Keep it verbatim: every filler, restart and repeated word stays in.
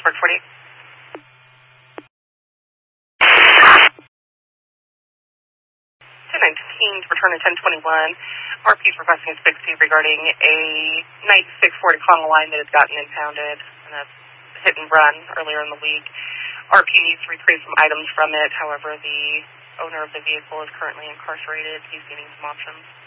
Park forty-eight. ten nineteen to return to ten twenty-one. R P is requesting a six two regarding a night six four Tacoma line that has gotten impounded and a hit and run earlier in the week. R P needs to retrieve some items from it. However, the owner of the vehicle is currently incarcerated. He's getting some options.